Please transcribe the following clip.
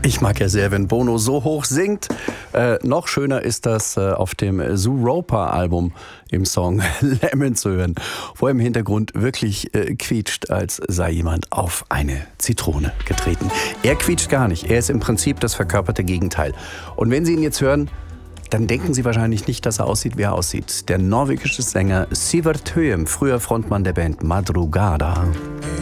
Ich mag ja sehr, wenn Bono so hoch singt. Noch schöner ist das auf dem Zooropa-Album im Song Lemon zu hören, wo er im Hintergrund wirklich quietscht, als sei jemand auf eine Zitrone getreten. Er quietscht gar nicht. Er ist im Prinzip das verkörperte Gegenteil. Und wenn Sie ihn jetzt hören, dann denken Sie wahrscheinlich nicht, dass er aussieht, wie er aussieht. Der norwegische Sänger Sivert Høyem, früher Frontmann der Band Madrugada.